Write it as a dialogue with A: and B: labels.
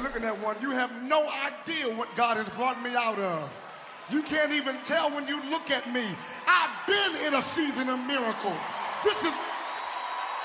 A: looking at one, you have no idea what God has brought me out of. You can't even tell when you look at me. I've been in a season of miracles. This is